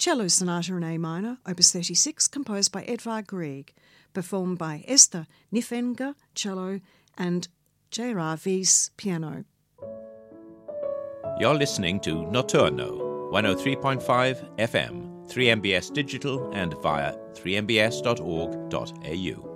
Cello Sonata in A minor, opus 36, composed by Edvard Grieg, performed by Esther Niffenger, cello, and J.R. Wies, piano. You're listening to Notturno, 103.5 FM, 3MBS digital and via 3mbs.org.au.